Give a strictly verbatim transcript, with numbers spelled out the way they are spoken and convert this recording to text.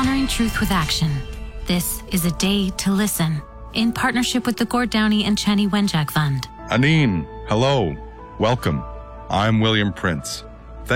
honoring truth with action. This is A Day to Listen, in partnership with the Gord Downey and Chenny Wenjack Fund. Aneen, hello. Welcome. I'm William Prince.